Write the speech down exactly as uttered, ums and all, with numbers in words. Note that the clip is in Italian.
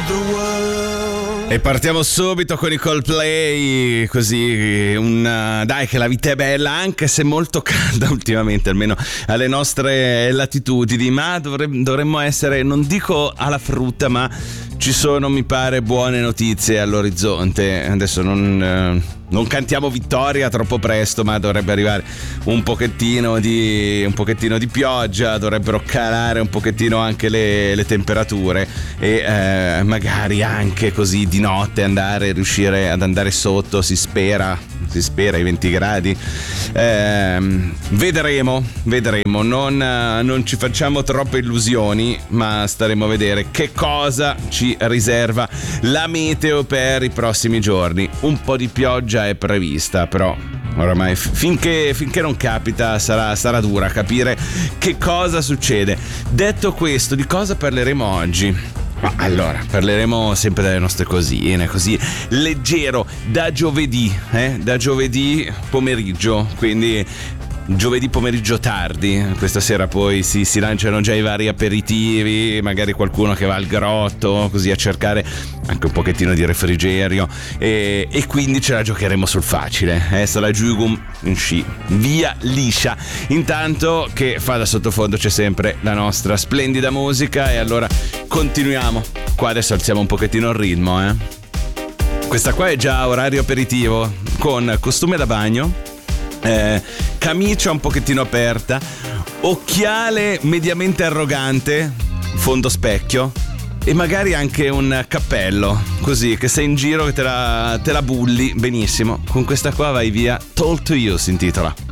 E partiamo subito con i Coldplay, così un dai che la vita è bella, anche se molto calda ultimamente, almeno alle nostre latitudini, ma dovremmo, dovremmo essere, non dico alla frutta, ma ci sono, mi pare, buone notizie all'orizzonte. Adesso non, eh, non cantiamo vittoria troppo presto, ma dovrebbe arrivare un pochettino di un pochettino di pioggia, dovrebbero calare un pochettino anche le, le temperature e eh, magari anche così di notte andare riuscire ad andare sotto, si spera si spera i venti gradi. Eh, vedremo, vedremo. Non, non ci facciamo troppe illusioni, ma staremo a vedere che cosa ci riserva la meteo per i prossimi giorni. Un po' di pioggia è prevista, però oramai finché, finché non capita sarà, sarà dura capire che cosa succede. Detto questo, di cosa parleremo oggi? Ma allora, parleremo sempre delle nostre cosine, così leggero, da giovedì, eh? Da giovedì pomeriggio, quindi giovedì pomeriggio tardi. Questa sera poi si, si lanciano già i vari aperitivi, magari qualcuno che va al grotto, così a cercare anche un pochettino di refrigerio, e, e quindi ce la giocheremo sul facile, eh? Sala Giugum in sci, via liscia. Intanto che fa da sottofondo c'è sempre la nostra splendida musica, e allora continuiamo. Qua adesso alziamo un pochettino il ritmo, eh? Questa qua è già orario aperitivo, con costume da bagno, eh, camicia un pochettino aperta, occhiale mediamente arrogante, fondo specchio, e magari anche un cappello, così che sei in giro che te la, te la bulli benissimo. Con questa qua vai via. Told to You si intitola.